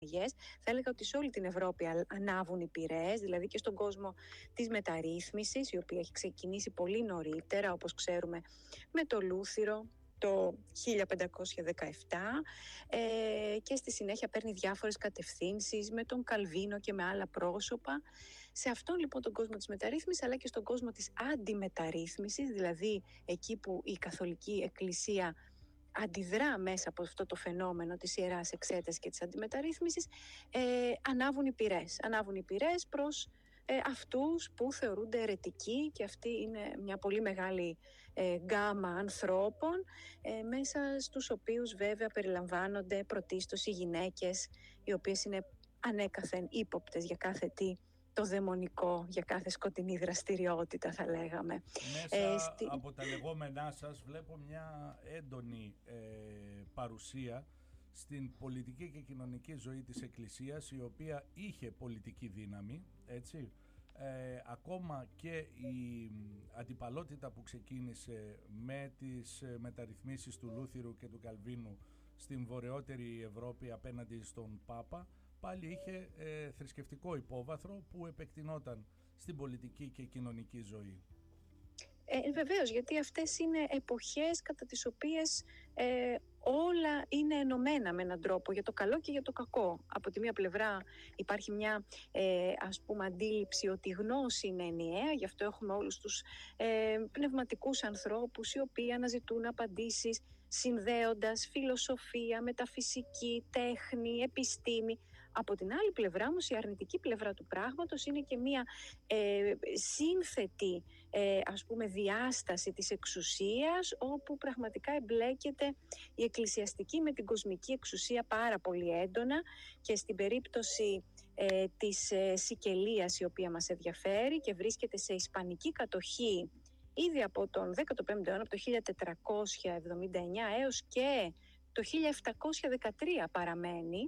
Θα έλεγα ότι σε όλη την Ευρώπη ανάβουν οι πυρές, δηλαδή και στον κόσμο της μεταρρύθμισης, η οποία έχει ξεκινήσει πολύ νωρίτερα, όπως ξέρουμε, με το Λούθυρο το 1517 και στη συνέχεια παίρνει διάφορες κατευθύνσεις με τον Καλβίνο και με άλλα πρόσωπα. Σε αυτόν λοιπόν τον κόσμο της μεταρρύθμισης, αλλά και στον κόσμο της αντιμεταρρύθμισης, δηλαδή εκεί που η Καθολική Εκκλησία αντιδρά μέσα από αυτό το φαινόμενο της Ιεράς Εξέτασης και της αντιμεταρρύθμισης, ανάβουν οι πυρές προς αυτούς που θεωρούνται αιρετικοί, και αυτή είναι μια πολύ μεγάλη γκάμα ανθρώπων, μέσα στους οποίους βέβαια περιλαμβάνονται πρωτίστως οι γυναίκες, οι οποίες είναι ανέκαθεν ύποπτες για κάθε τι το δαιμονικό, για κάθε σκοτεινή δραστηριότητα, θα λέγαμε. Μέσα από τα λεγόμενά σας βλέπω μια έντονη παρουσία στην πολιτική και κοινωνική ζωή της Εκκλησίας, η οποία είχε πολιτική δύναμη, έτσι. Ακόμα και η αντιπαλότητα που ξεκίνησε με τις μεταρρυθμίσεις του Λούθυρου και του Καλβίνου στην βορειότερη Ευρώπη απέναντι στον Πάπα, πάλι είχε θρησκευτικό υπόβαθρο που επεκτηνόταν στην πολιτική και κοινωνική ζωή. Βεβαίως, γιατί αυτές είναι εποχές κατά τις οποίες όλα είναι ενωμένα με έναν τρόπο, για το καλό και για το κακό. Από τη μία πλευρά υπάρχει μια ας πούμε αντίληψη ότι η γνώση είναι ενιαία, γι' αυτό έχουμε όλους τους πνευματικούς ανθρώπους οι οποίοι αναζητούν απαντήσεις συνδέοντας φιλοσοφία, μεταφυσική, τέχνη, επιστήμη. Από την άλλη πλευρά όμως η αρνητική πλευρά του πράγματος είναι και μια σύνθετη ας πούμε διάσταση της εξουσίας, όπου πραγματικά εμπλέκεται η εκκλησιαστική με την κοσμική εξουσία πάρα πολύ έντονα, και στην περίπτωση της Σικελίας, η οποία μας ενδιαφέρει και βρίσκεται σε ισπανική κατοχή ήδη από τον 15ο αιώνα, από το 1479 έως και το 1713 παραμένει.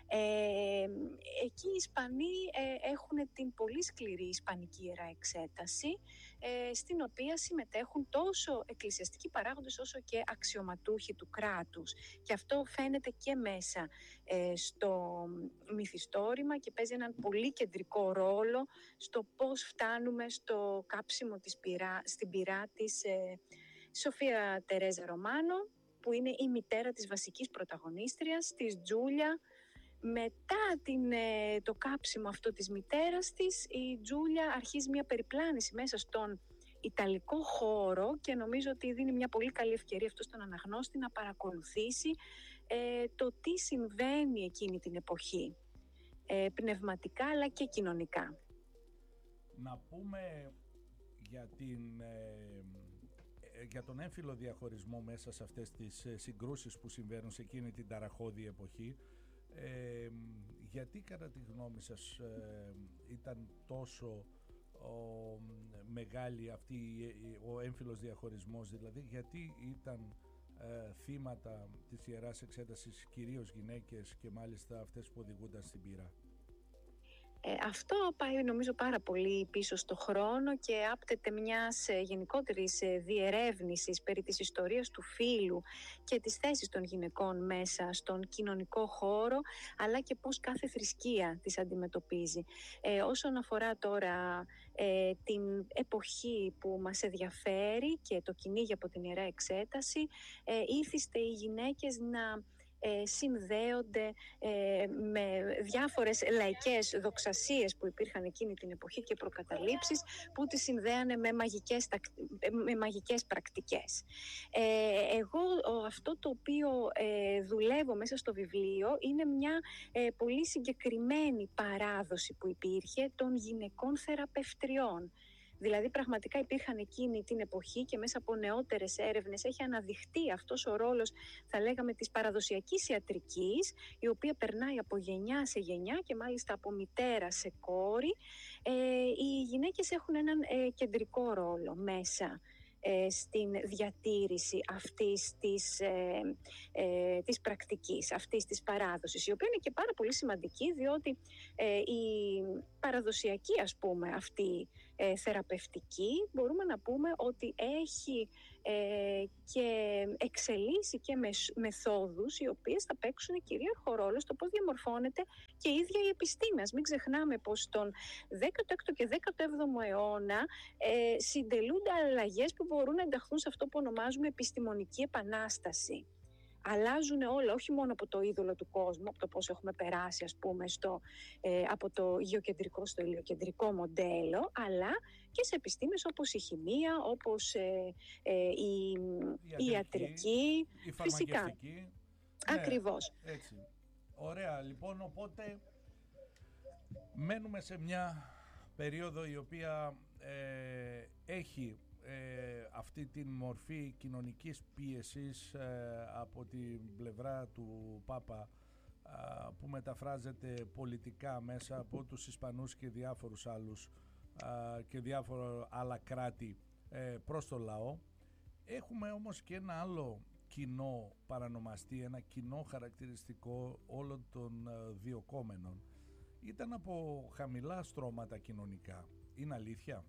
Εκεί οι Ισπανοί έχουν την πολύ σκληρή Ισπανική Ιερά Εξέταση, στην οποία συμμετέχουν τόσο εκκλησιαστικοί παράγοντες όσο και αξιωματούχοι του κράτους, και αυτό φαίνεται και μέσα στο μυθιστόρημα και παίζει έναν πολύ κεντρικό ρόλο στο πώς φτάνουμε στο κάψιμο στην πυρά της Σοφία Τερέζα Ρωμάνο, που είναι η μητέρα της βασικής πρωταγωνίστριας, της Τζούλια. Μετά το κάψιμο αυτό της μητέρας της, η Τζούλια αρχίζει μια περιπλάνηση μέσα στον ιταλικό χώρο, και νομίζω ότι δίνει μια πολύ καλή ευκαιρία αυτό στον αναγνώστη να παρακολουθήσει το τι συμβαίνει εκείνη την εποχή, πνευματικά αλλά και κοινωνικά. Να πούμε για τον έμφυλο διαχωρισμό μέσα σε αυτές τις συγκρούσεις που συμβαίνουν σε εκείνη την ταραχώδη εποχή. Γιατί κατά τη γνώμη σας ήταν τόσο μεγάλη ο έμφυλος διαχωρισμός, δηλαδή γιατί ήταν θύματα της Ιεράς Εξέτασης κυρίως γυναίκες, και μάλιστα αυτές που οδηγούνταν στην πείρα? Αυτό πάει νομίζω πάρα πολύ πίσω στο χρόνο και άπτεται μιας γενικότερης διερεύνησης περί της ιστορίας του φύλου και της θέσης των γυναικών μέσα στον κοινωνικό χώρο, αλλά και πώς κάθε θρησκεία τις αντιμετωπίζει. Όσον αφορά τώρα την εποχή που μας ενδιαφέρει και το κυνήγι από την Ιερά Εξέταση, ήθιστε οι γυναίκες να συνδέονται με διάφορες λαϊκές δοξασίες που υπήρχαν εκείνη την εποχή και προκαταλήψεις που τις συνδέανε με μαγικές πρακτικές. Εγώ αυτό το οποίο δουλεύω μέσα στο βιβλίο είναι μια πολύ συγκεκριμένη παράδοση που υπήρχε των γυναικών θεραπευτριών. Δηλαδή πραγματικά υπήρχαν εκείνη την εποχή, και μέσα από νεότερες έρευνες έχει αναδειχθεί αυτός ο ρόλος, θα λέγαμε, της παραδοσιακής ιατρικής, η οποία περνάει από γενιά σε γενιά και μάλιστα από μητέρα σε κόρη. Οι γυναίκες έχουν έναν κεντρικό ρόλο μέσα στην διατήρηση αυτής της πρακτικής, αυτής της παράδοσης, η οποία είναι και πάρα πολύ σημαντική, διότι η παραδοσιακή, ας πούμε, αυτή θεραπευτική, μπορούμε να πούμε ότι έχει και εξελίσσει και μεθόδους οι οποίες θα παίξουν κυρίαρχο ρόλο στο πώς διαμορφώνεται και η ίδια η επιστήμη. Μην ξεχνάμε πως στον 16ο και 17ο αιώνα συντελούνται αλλαγές που μπορούν να ενταχθούν σε αυτό που ονομάζουμε επιστημονική επανάσταση. Αλλάζουν όλα, όχι μόνο από το είδωλο του κόσμου, από το πώς έχουμε περάσει, ας πούμε, από το γεωκεντρικό στο ηλιοκεντρικό μοντέλο, αλλά και σε επιστήμες όπως η χημεία, όπως η ιατρική, η φαρμακευτική. Ακριβώς. Ναι, έτσι. Ωραία, λοιπόν, οπότε μένουμε σε μια περίοδο η οποία έχει αυτή την μορφή κοινωνικής πίεσης από την πλευρά του Πάπα, που μεταφράζεται πολιτικά μέσα από τους Ισπανούς και διάφορους άλλους και διάφορα άλλα κράτη προς το λαό. Έχουμε όμως και ένα άλλο κοινό παρανομαστή, ένα κοινό χαρακτηριστικό όλων των διοκόμενων. Ήταν από χαμηλά στρώματα κοινωνικά. Είναι αλήθεια?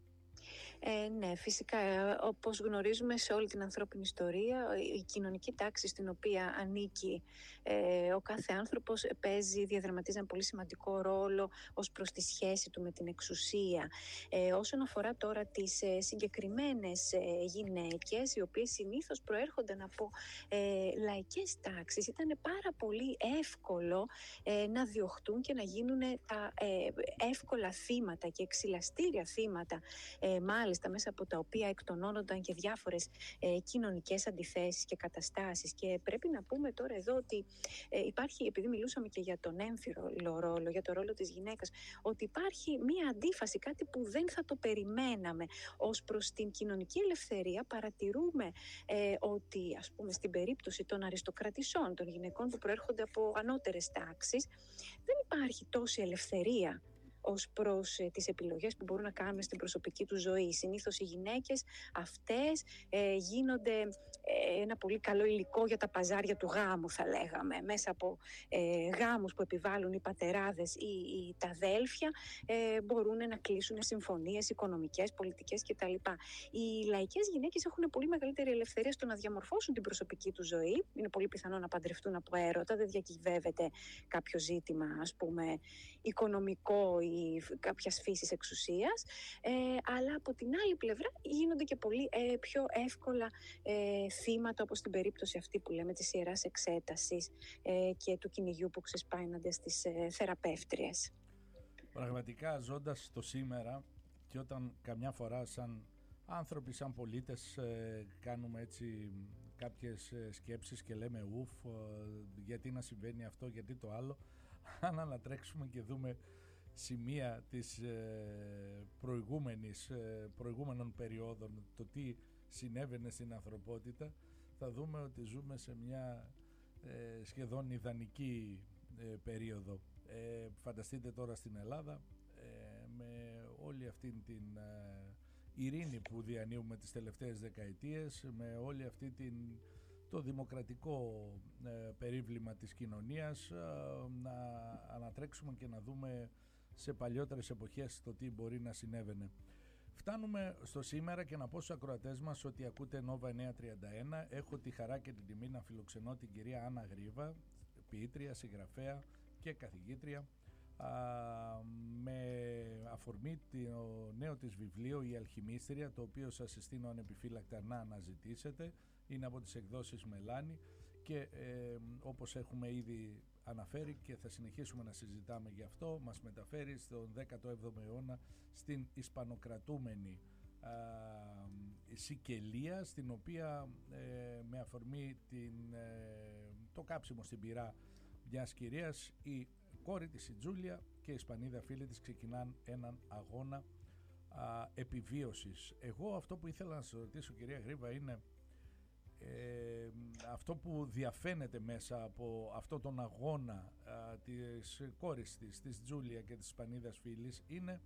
Ναι, φυσικά. Όπως γνωρίζουμε σε όλη την ανθρώπινη ιστορία, η κοινωνική τάξη στην οποία ανήκει ο κάθε άνθρωπος διαδραματίζει ένα πολύ σημαντικό ρόλο ως προς τη σχέση του με την εξουσία. Όσον αφορά τώρα τις συγκεκριμένες γυναίκες, οι οποίες συνήθως προέρχονταν από λαϊκές τάξεις, ήταν πάρα πολύ εύκολο να διωχτούν και να γίνουν τα εύκολα θύματα και εξηλαστήρια θύματα, μάλιστα μέσα από τα οποία εκτονώνονταν και διάφορες κοινωνικές αντιθέσεις και καταστάσεις. Και πρέπει να πούμε τώρα εδώ ότι υπάρχει, επειδή μιλούσαμε και για τον έμφυρο ρόλο, για το ρόλο της γυναίκας, ότι υπάρχει μία αντίφαση, κάτι που δεν θα το περιμέναμε. Ως προς την κοινωνική ελευθερία παρατηρούμε ότι, ας πούμε, στην περίπτωση των αριστοκρατισσών, των γυναικών που προέρχονται από ανώτερες τάξεις, δεν υπάρχει τόση ελευθερία ως προς τις επιλογές που μπορούν να κάνουν στην προσωπική του ζωή. Συνήθως οι γυναίκες αυτές γίνονται ένα πολύ καλό υλικό για τα παζάρια του γάμου, θα λέγαμε. Μέσα από γάμους που επιβάλλουν οι πατεράδες ή τα αδέλφια μπορούν να κλείσουν συμφωνίες οικονομικές, πολιτικές κτλ. Οι λαϊκές γυναίκες έχουν πολύ μεγαλύτερη ελευθερία στο να διαμορφώσουν την προσωπική του ζωή. Είναι πολύ πιθανό να παντρευτούν από έρωτα, δεν διακυβεύεται κάποιο ζήτημα, ας πούμε, οικονομικό ή κάποιας φύσης εξουσίας, αλλά από την άλλη πλευρά γίνονται και πολύ πιο εύκολα θύματα, όπως στην περίπτωση αυτή που λέμε της ιεράς εξέτασης και του κυνηγιού που ξεσπάινανται στις θεραπεύτριες. Πραγματικά, ζώντας το σήμερα, και όταν καμιά φορά σαν άνθρωποι, σαν πολίτες, κάνουμε έτσι κάποιες σκέψεις και λέμε γιατί να συμβαίνει αυτό, γιατί το άλλο, αν ανατρέξουμε και δούμε σημεία της προηγούμενων περιόδων, το τι συνέβαινε στην ανθρωπότητα, θα δούμε ότι ζούμε σε μια σχεδόν ιδανική περίοδο. Φανταστείτε τώρα στην Ελλάδα, με όλη αυτή την ειρήνη που διανύουμε τις τελευταίες δεκαετίες, με όλη αυτή το δημοκρατικό περίβλημα της κοινωνίας, να ανατρέξουμε και να δούμε σε παλιότερες εποχές το τι μπορεί να συνέβαινε. Φτάνουμε στο σήμερα και να πω στους ακροατές μας ότι ακούτε Nova 931. Έχω τη χαρά και την τιμή να φιλοξενώ την κυρία Άννα Γρίβα, ποιήτρια, συγγραφέα και καθηγήτρια, με αφορμή το νέο της βιβλίο «Η Αλχημίστρια», το οποίο σας συστήνω ανεπιφύλακτα να αναζητήσετε. Είναι από τις εκδόσεις Μελάνη και όπως έχουμε ήδη αναφέρει και θα συνεχίσουμε να συζητάμε γι' αυτό, μας μεταφέρει στον 17ο αιώνα στην ισπανοκρατούμενη Σικελία, στην οποία με αφορμή το κάψιμο στην πυρά μιας κυρίας, η κόρη της, η Τζούλια, και η Ισπανίδα φίλη της ξεκινάν έναν αγώνα επιβίωσης. Εγώ αυτό που ήθελα να σας ρωτήσω, κυρία Γρίβα, είναι αυτό που διαφαίνεται μέσα από αυτό τον αγώνα της κόρης της Τζούλια και της Ισπανίδας φίλης, είναι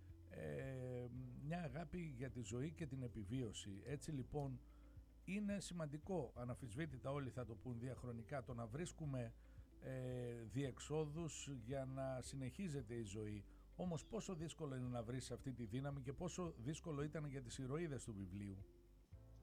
μια αγάπη για τη ζωή και την επιβίωση. Έτσι λοιπόν είναι σημαντικό, αναμφισβήτητα όλοι θα το πούν διαχρονικά, το να βρίσκουμε διεξόδους για να συνεχίζεται η ζωή. Όμως πόσο δύσκολο είναι να βρεις αυτή τη δύναμη και πόσο δύσκολο ήταν για τις ηρωίδες του βιβλίου?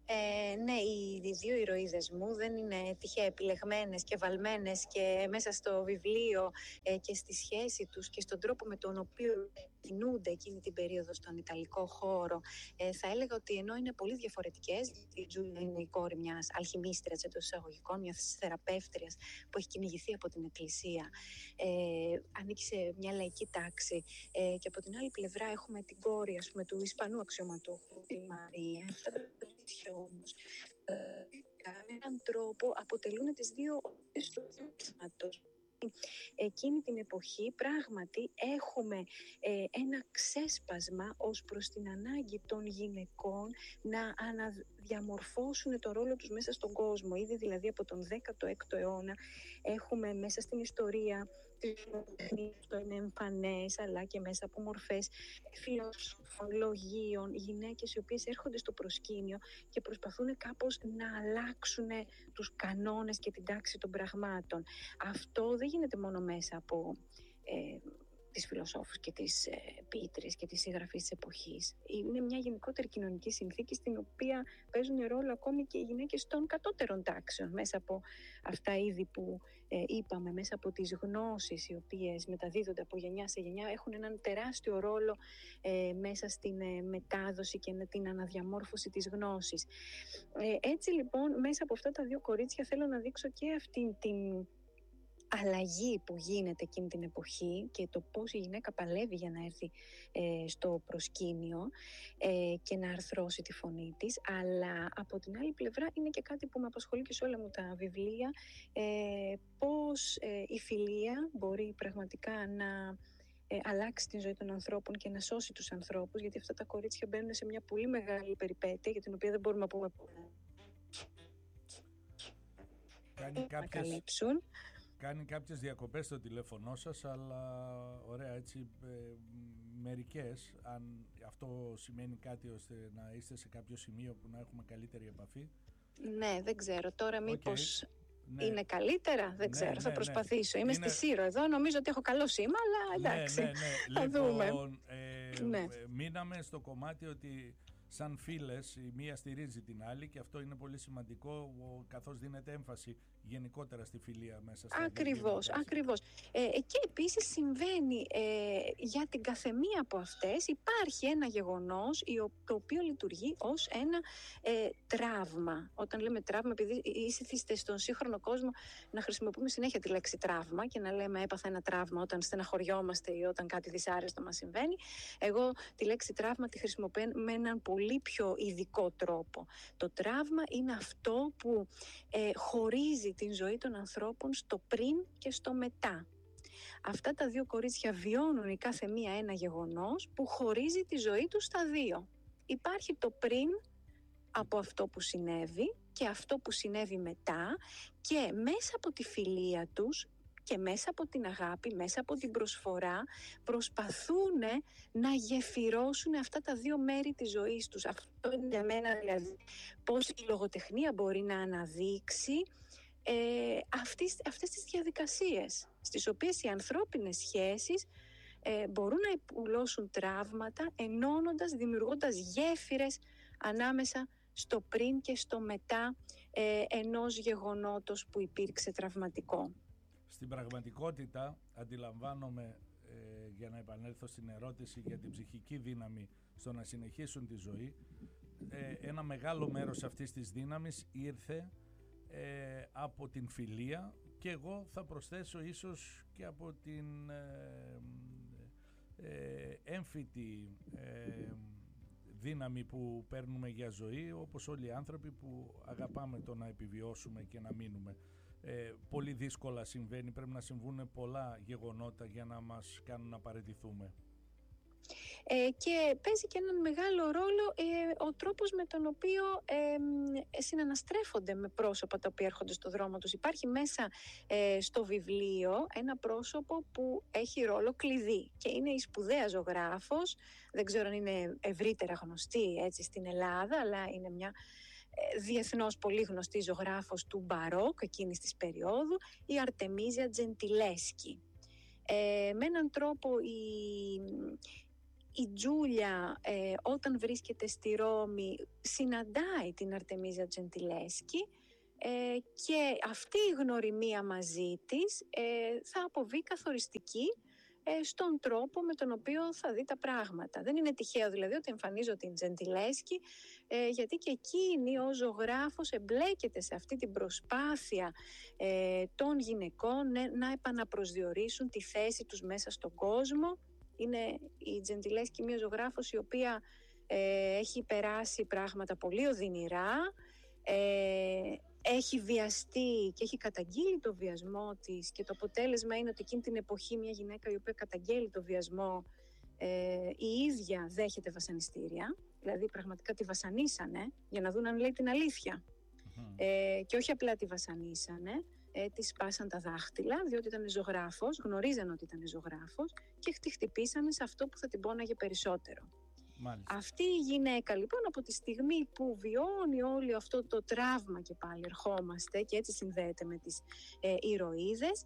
Ναι, οι δύο ηρωίδες μου δεν είναι τυχαία επιλεγμένες και βαλμένες και μέσα στο βιβλίο και στη σχέση τους και στον τρόπο με τον οποίο κινούνται εκείνη την περίοδο στον ιταλικό χώρο. Θα έλεγα ότι ενώ είναι πολύ διαφορετικές, η Τζούλια είναι η κόρη μιας αλχημίστριας εντός εισαγωγικών, μιας θεραπεύτριας που έχει κυνηγηθεί από την εκκλησία, ανήκει σε μια λαϊκή τάξη, και από την άλλη πλευρά έχουμε την κόρη, ας πούμε, του Ισπανού αξιωματούχου, τη Μαρία. Όμως, με έναν τρόπο αποτελούν τις δύο ώρες του θέματος. Εκείνη την εποχή πράγματι έχουμε ένα ξέσπασμα ως προς την ανάγκη των γυναικών να αναδιαμορφώσουν το ρόλο τους μέσα στον κόσμο. Ήδη δηλαδή από τον 16ο αιώνα έχουμε μέσα στην ιστορία το είναι εμφανές, αλλά και μέσα από μορφές φιλοσοφολογίων, γυναίκες οι οποίες έρχονται στο προσκήνιο και προσπαθούν κάπως να αλλάξουν τους κανόνες και την τάξη των πραγμάτων. Αυτό δεν γίνεται μόνο μέσα από τις φιλοσόφους και τις ποιήτριες και τις συγγραφείς της εποχής. Είναι μια γενικότερη κοινωνική συνθήκη στην οποία παίζουν ρόλο ακόμη και οι γυναίκες των κατώτερων τάξεων, μέσα από αυτά είδη που είπαμε, μέσα από τις γνώσεις οι οποίες μεταδίδονται από γενιά σε γενιά, έχουν έναν τεράστιο ρόλο μέσα στην μετάδοση και την αναδιαμόρφωση της γνώσης. Έτσι λοιπόν, μέσα από αυτά τα δύο κορίτσια θέλω να δείξω και αυτήν την αλλαγή που γίνεται εκείνη την εποχή και το πώς η γυναίκα παλεύει για να έρθει στο προσκήνιο και να αρθρώσει τη φωνή της, αλλά από την άλλη πλευρά είναι και κάτι που με απασχολεί και σε όλα μου τα βιβλία, πώς η φιλία μπορεί πραγματικά να αλλάξει την ζωή των ανθρώπων και να σώσει τους ανθρώπους, γιατί αυτά τα κορίτσια μπαίνουν σε μια πολύ μεγάλη περιπέτεια για την οποία δεν μπορούμε να πούμε να καλύψουν. Κάνει κάποιες διακοπές στο τηλέφωνό σας, αλλά ωραία, έτσι, μερικές, αν αυτό σημαίνει κάτι ώστε να είστε σε κάποιο σημείο που να έχουμε καλύτερη επαφή. Ναι, δεν ξέρω τώρα μήπως είναι καλύτερα, δεν ξέρω, θα προσπαθήσω. Είμαι στη Σύρο εδώ, νομίζω ότι έχω καλό σήμα, αλλά εντάξει, θα δούμε. Μείναμε στο κομμάτι ότι σαν φίλες η μία στηρίζει την άλλη και αυτό είναι πολύ σημαντικό, καθώς δίνεται έμφαση γενικότερα στη φιλία μέσα στα Ακριβώς. Και επίσης συμβαίνει για την καθεμία από αυτές υπάρχει ένα γεγονός το οποίο λειτουργεί ως ένα τραύμα. Όταν λέμε τραύμα, επειδή ήσυχηστε στον σύγχρονο κόσμο να χρησιμοποιούμε συνέχεια τη λέξη τραύμα και να λέμε έπαθα ένα τραύμα όταν στεναχωριόμαστε ή όταν κάτι δυσάρεστο μας συμβαίνει, εγώ τη λέξη τραύμα τη χρησιμοποιώ με έναν πολύ πιο ειδικό τρόπο. Το τραύμα είναι αυτό που χωρίζει την ζωή των ανθρώπων στο πριν και στο μετά. Αυτά τα δύο κορίτσια βιώνουν η κάθε μία ένα γεγονός που χωρίζει τη ζωή τους στα δύο. Υπάρχει το πριν από αυτό που συνέβη και αυτό που συνέβη μετά, και μέσα από τη φιλία τους και μέσα από την αγάπη, μέσα από την προσφορά, προσπαθούν να γεφυρώσουν αυτά τα δύο μέρη της ζωής τους. Αυτό είναι για μένα δηλαδή πώς η λογοτεχνία μπορεί να αναδείξει αυτές τις διαδικασίες, στις οποίες οι ανθρώπινες σχέσεις μπορούν να υπουλώσουν τραύματα, ενώνοντας, δημιουργώντας γέφυρες ανάμεσα στο πριν και στο μετά ενός γεγονότος που υπήρξε τραυματικό. Στην πραγματικότητα αντιλαμβάνομαι, για να επανέλθω στην ερώτηση για την ψυχική δύναμη στο να συνεχίσουν τη ζωή, ένα μεγάλο μέρος αυτής της δύναμης ήρθε από την φιλία και εγώ θα προσθέσω ίσως και από την έμφυτη δύναμη που παίρνουμε για ζωή, όπως όλοι οι άνθρωποι που αγαπάμε το να επιβιώσουμε και να μείνουμε. Πολύ δύσκολα συμβαίνει, πρέπει να συμβούν πολλά γεγονότα για να μας κάνουν να παραιτηθούμε. Και παίζει και έναν μεγάλο ρόλο ο τρόπος με τον οποίο συναναστρέφονται με πρόσωπα τα οποία έρχονται στο δρόμο τους. Υπάρχει μέσα στο βιβλίο ένα πρόσωπο που έχει ρόλο κλειδί και είναι η σπουδαία ζωγράφος, δεν ξέρω αν είναι ευρύτερα γνωστή έτσι στην Ελλάδα, αλλά είναι μια διεθνώς πολύ γνωστή ζωγράφος του Μπαρόκ εκείνης της περίοδου, η Αρτεμίζια Τζεντιλέσκι. Με έναν τρόπο Η Τζούλια όταν βρίσκεται στη Ρώμη συναντάει την Αρτεμίζα Τζεντιλέσκι και αυτή η γνωριμία μαζί της θα αποβεί καθοριστική στον τρόπο με τον οποίο θα δει τα πράγματα. Δεν είναι τυχαίο δηλαδή ότι εμφανίζω την Τζεντιλέσκι, γιατί και εκείνη ως ζωγράφος εμπλέκεται σε αυτή την προσπάθεια των γυναικών να επαναπροσδιορίσουν τη θέση τους μέσα στον κόσμο. Είναι η Τζεντιλέσκι μια ζωγράφος η οποία έχει περάσει πράγματα πολύ οδυνηρά, έχει βιαστεί και έχει καταγγείλει το βιασμό της, και το αποτέλεσμα είναι ότι εκείνη την εποχή μια γυναίκα η οποία καταγγέλει το βιασμό η ίδια δέχεται βασανιστήρια, δηλαδή πραγματικά τη βασανίσανε για να δουν αν λέει την αλήθεια. Και όχι απλά τη βασανίσανε, τη σπάσαν τα δάχτυλα διότι ήταν ζωγράφος, γνωρίζαν ότι ήταν ζωγράφος και τη χτυπήσανε σε αυτό που θα την πόναγε περισσότερο. Μάλιστα. Αυτή η γυναίκα λοιπόν από τη στιγμή που βιώνει όλο αυτό το τραύμα, και πάλι ερχόμαστε και έτσι συνδέεται με τις ηρωίδες,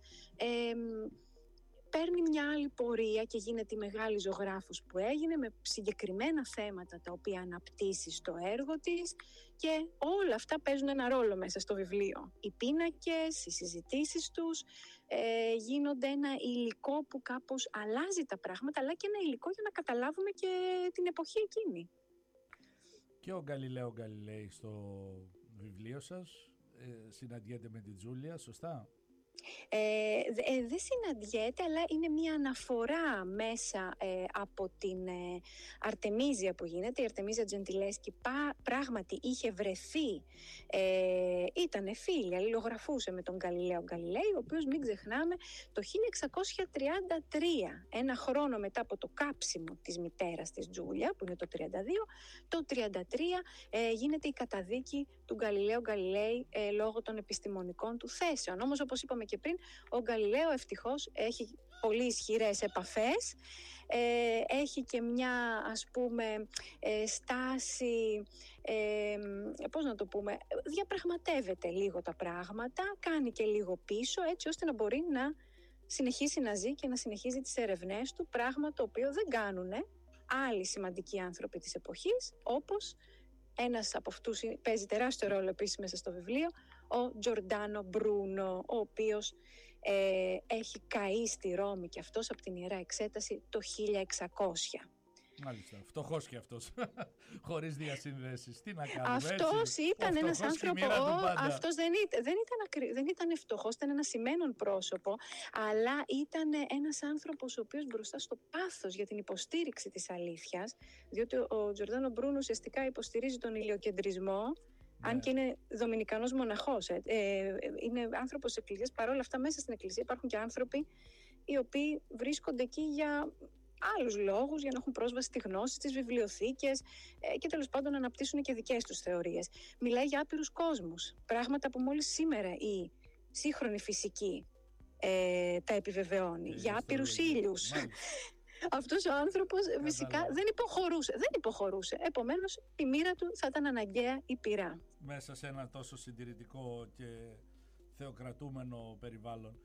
παίρνει μια άλλη πορεία και γίνεται η μεγάλη ζωγράφος που έγινε, με συγκεκριμένα θέματα τα οποία αναπτύσσει στο έργο της, και όλα αυτά παίζουν ένα ρόλο μέσα στο βιβλίο. Οι πίνακες, οι συζητήσεις τους γίνονται ένα υλικό που κάπως αλλάζει τα πράγματα, αλλά και ένα υλικό για να καταλάβουμε και την εποχή εκείνη. Και ο Γκαλιλαίο Γκαλιλέη στο βιβλίο σας συναντιέται με την Τζούλια, σωστά? Δεν συναντιέται, αλλά είναι μια αναφορά μέσα από την Αρτεμίζια που γίνεται. Η Αρτεμίζα Τζεντιλέσκι πράγματι είχε βρεθεί, ήταν φίλη, αλληλογραφούσε με τον Γκαλιλαίο Γκαλιλέη, ο οποίος, μην ξεχνάμε, το 1633, ένα χρόνο μετά από το κάψιμο της μητέρας της Τζούλια, που είναι το 32, το 33 γίνεται η καταδίκη του Γκαλιλαίου Γκαλιλέη λόγω των επιστημονικών του θέσεων. Όμως, όπως είπαμε και πριν, ο Γκαλιλαίο ευτυχώς έχει πολύ ισχυρές επαφές, έχει και μια, ας πούμε, στάση, πώς να το πούμε, διαπραγματεύεται λίγο τα πράγματα, κάνει και λίγο πίσω, έτσι ώστε να μπορεί να συνεχίσει να ζει και να συνεχίζει τις ερευνές του, πράγμα το οποίο δεν κάνουν άλλοι σημαντικοί άνθρωποι της εποχής, όπως ένας από αυτούς παίζει τεράστιο ρόλο επίσης μέσα στο βιβλίο, ο Τζορντάνο Μπρούνο, ο οποίος έχει καεί στη Ρώμη και αυτός από την Ιερά Εξέταση το 1600. Μάλιστα, φτωχός και αυτός, χωρίς διασυνδέσεις. Τι να κάνουμε, αυτός ήταν ένας άνθρωπος, αυτός δεν ήταν φτωχός, ήταν ένα σημαίνον πρόσωπο, αλλά ήταν ένας άνθρωπος ο οποίος μπροστά στο πάθος για την υποστήριξη της αλήθειας, διότι ο Τζορντάνο Μπρούνο ουσιαστικά υποστηρίζει τον ηλιοκεντρισμό, αν και είναι δομινικανός μοναχός, είναι άνθρωπος της Εκκλησίας. Παρόλα αυτά, μέσα στην Εκκλησία υπάρχουν και άνθρωποι οι οποίοι βρίσκονται εκεί για άλλους λόγους, για να έχουν πρόσβαση στη γνώση, στις βιβλιοθήκες και τέλος πάντων να αναπτύσσουν και δικές τους θεωρίες. Μιλάει για άπειρους κόσμους, πράγματα που μόλις σήμερα η σύγχρονη φυσική τα επιβεβαιώνει, για άπειρους ήλιους. Αυτός ο άνθρωπος φυσικά δεν υποχωρούσε. Επομένως η μοίρα του θα ήταν αναγκαία η πυρά. Μέσα σε ένα τόσο συντηρητικό και θεοκρατούμενο περιβάλλον.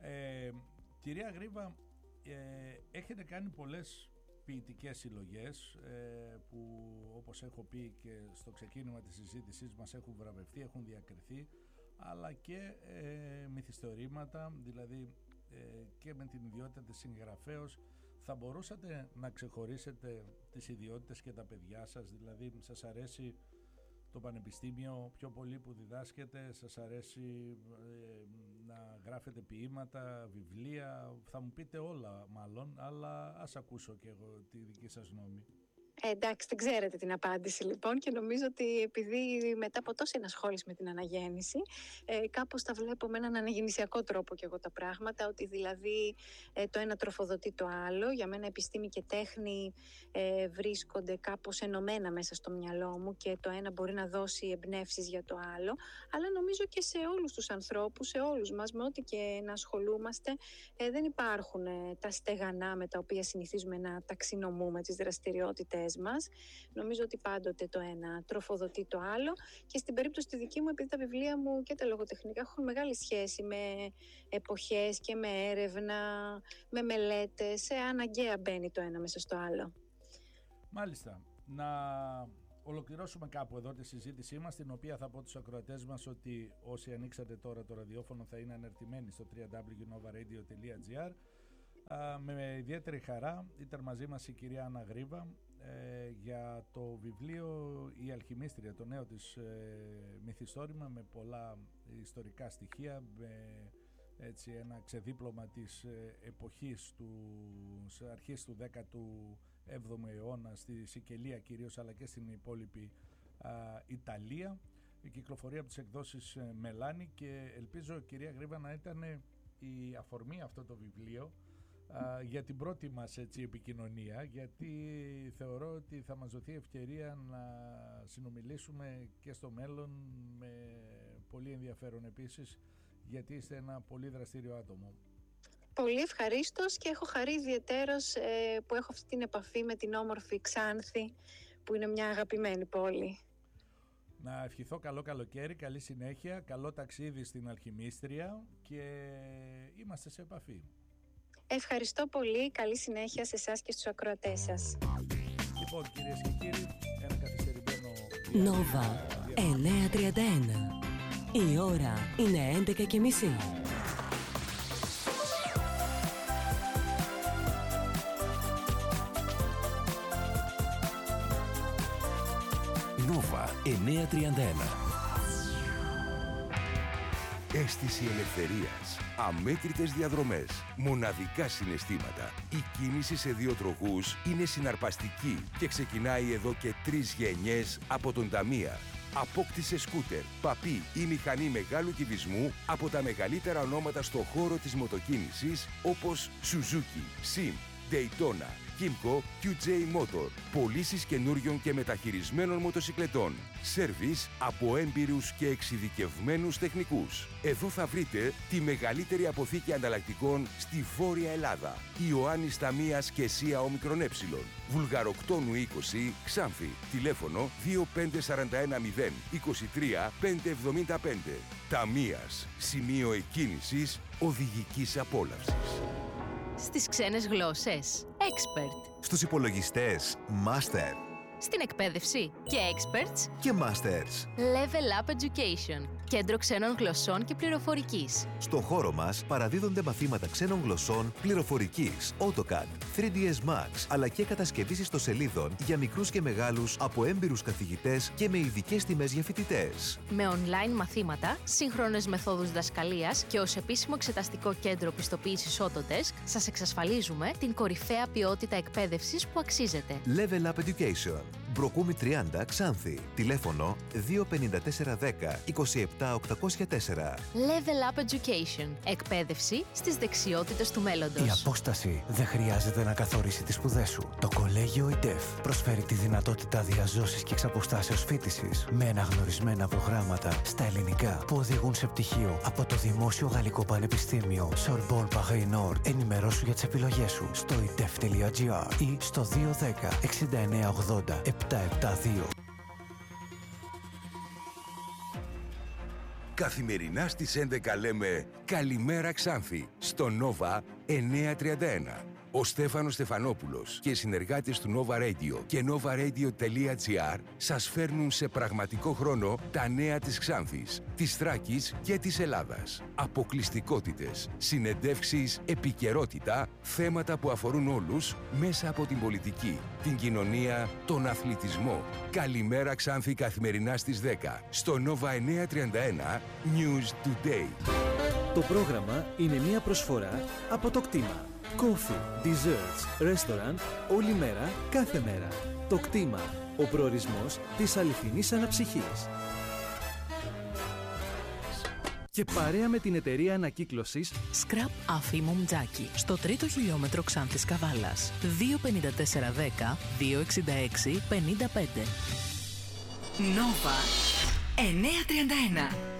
Κυρία Γρήβα, έχετε κάνει πολλές ποιητικές συλλογές που, όπως έχω πει και στο ξεκίνημα της συζήτησής μας, έχουν βραβευτεί, έχουν διακριθεί, αλλά και μυθιστορήματα, δηλαδή και με την ιδιότητα της συγγραφέως. Θα μπορούσατε να ξεχωρίσετε τις ιδιότητες και τα παιδιά σας, δηλαδή σας αρέσει το πανεπιστήμιο πιο πολύ που διδάσκετε, σας αρέσει να γράφετε ποίηματα, βιβλία, θα μου πείτε όλα μάλλον, αλλά ας ακούσω και εγώ τη δική σας γνώμη. Εντάξει, δεν ξέρετε την απάντηση λοιπόν, και νομίζω ότι επειδή μετά από τόση ενασχόληση με την αναγέννηση, κάπως τα βλέπω με έναν αναγεννησιακό τρόπο και εγώ τα πράγματα, ότι δηλαδή το ένα τροφοδοτεί το άλλο. Για μένα επιστήμη και τέχνη βρίσκονται κάπως ενωμένα μέσα στο μυαλό μου και το ένα μπορεί να δώσει εμπνεύσεις για το άλλο, αλλά νομίζω και σε όλους τους ανθρώπους, σε όλους μας, με ό,τι και να ασχολούμαστε, δεν υπάρχουν τα στεγανά με τα οποία συνηθίζουμε να ταξινομούμε τις δραστηριότητες μας. Νομίζω ότι πάντοτε το ένα τροφοδοτεί το άλλο, και στην περίπτωση τη δική μου, επειδή τα βιβλία μου και τα λογοτεχνικά έχουν μεγάλη σχέση με εποχές και με έρευνα, με μελέτες, αναγκαία μπαίνει το ένα μέσα στο άλλο. Μάλιστα. Να ολοκληρώσουμε κάπου εδώ τη συζήτησή μας, την οποία θα πω τους ακροατές μας ότι όσοι ανοίξατε τώρα το ραδιόφωνο θα είναι ανερτημένοι στο www.novaradio.gr. Με ιδιαίτερη χαρά ήταν μαζί μας η κυρία Άννα Γρίβα για το βιβλίο «Η Αλχημίστρια», το νέο της μυθιστόρημα με πολλά ιστορικά στοιχεία, με έτσι ένα ξεδίπλωμα της εποχής αρχής του 17ου αιώνα στη Σικελία κυρίως, αλλά και στην υπόλοιπη Ιταλία. Η κυκλοφορία από τις εκδόσεις Μελάνη, και ελπίζω, κυρία Γρίβα, να ήταν η αφορμή αυτό το βιβλίο για την πρώτη μας επικοινωνία, γιατί θεωρώ ότι θα μας δοθεί ευκαιρία να συνομιλήσουμε και στο μέλλον με πολύ ενδιαφέρον επίσης, γιατί είστε ένα πολύ δραστήριο άτομο. Πολύ ευχαρίστως, και έχω χαρεί ιδιαιτέρως που έχω αυτή την επαφή με την όμορφη Ξάνθη, που είναι μια αγαπημένη πόλη. Να ευχηθώ καλό καλοκαίρι, καλή συνέχεια, καλό ταξίδι στην Αλχημίστρια, και είμαστε σε επαφή. Ευχαριστώ πολύ, καλή συνέχεια σε εσάς και στους ακροατές σας. Λοιπόν, κυρίες και κύριοι, ένα καθυστερημένο Νόβα 9:31. Η ώρα είναι 11:30. Νόβα 9:31. Αίσθηση ελευθερίας, αμέτρητες διαδρομές, μοναδικά συναισθήματα. Η κίνηση σε δύο τροχούς είναι συναρπαστική και ξεκινάει εδώ και 3 γενιές από τον Ταμία. Απόκτησε σκούτερ, παπί ή μηχανή μεγάλου κυβισμού από τα μεγαλύτερα ονόματα στο χώρο της μοτοκίνησης, όπως Suzuki, Sim, Daytona, Kymco, QJ Motor. Πωλήσεις καινούριων και μεταχειρισμένων μοτοσικλετών. Σέρβις από έμπειρους και εξειδικευμένους τεχνικούς. Εδώ θα βρείτε τη μεγαλύτερη αποθήκη ανταλλακτικών στη Βόρεια Ελλάδα. Ιωάννης Ταμίας και ΣΥΑ ΟΜΕ. Βουλγαροκτόνου 20, Ξάνθη. Τηλέφωνο 25410 23 575. Ταμίας. Σημείο εκκίνησης οδηγικής απόλαυσης. Στις ξένες γλώσσες, Expert. Στους υπολογιστές, Master. Στην εκπαίδευση, και Experts Και Masters. Level Up Education. Κέντρο ξένων γλωσσών και πληροφορικής. Στο χώρο μας παραδίδονται μαθήματα ξένων γλωσσών, πληροφορικής, AutoCAD, 3ds Max, αλλά και κατασκευής ιστοσελίδων για μικρούς και μεγάλους από έμπειρους καθηγητές και με ειδικές τιμές για φοιτητές. Με online μαθήματα, σύγχρονες μεθόδους διδασκαλίας και ως επίσημο εξεταστικό κέντρο πιστοποίησης Autodesk, σας εξασφαλίζουμε την κορυφαία ποιότητα εκπαίδευσης που αξίζετε. Level Up Education. Μπροκούμι 30, Ξάνθη. Τηλέφωνο 25410 27804. Level Up Education. Εκπαίδευση στις δεξιότητες του μέλλοντος. Η απόσταση δεν χρειάζεται να καθορίσει τις σπουδές σου. Το Κολέγιο ΙΤΕΦ προσφέρει τη δυνατότητα διαζώσης και εξαποστάσεως φοιτησης με αναγνωρισμένα προγράμματα στα ελληνικά που οδηγούν σε πτυχίο από το Δημόσιο Γαλλικό Πανεπιστήμιο Sorbonne Paris Nord. Ενημερώσου για τις επιλογές σου στο itef.gr ή στο 210 6980 772. Καθημερινά στις 11 λέμε «Καλημέρα Ξάνθη» στο Νόβα 931. Ο Στέφανος Στεφανόπουλος και οι συνεργάτες του Nova Radio και novaradio.gr σας φέρνουν σε πραγματικό χρόνο τα νέα της Ξάνθης, της Θράκης και της Ελλάδας. Αποκλειστικότητες, συνεντεύξεις, επικαιρότητα, θέματα που αφορούν όλους μέσα από την πολιτική, την κοινωνία, τον αθλητισμό. Καλημέρα Ξάνθη καθημερινά στις 10 στο Nova 931 News Today. Το πρόγραμμα είναι μια προσφορά από το κτήμα. Coffee, desserts, restaurant, όλη μέρα, κάθε μέρα. Το κτήμα, ο προορισμός της αληθινής αναψυχής. Και παρέα με την εταιρεία ανακύκλωσης Scrap Αφήμου Τζάκι, στο 3ο χιλιόμετρο Ξάνθης Καβάλας. 25410 266 55. Νόβα 931.